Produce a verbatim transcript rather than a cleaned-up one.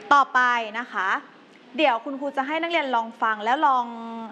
ต่อไปนะคะ เดี๋ยวคุณครูจะให้นักเรียนลองฟังแล้วลอง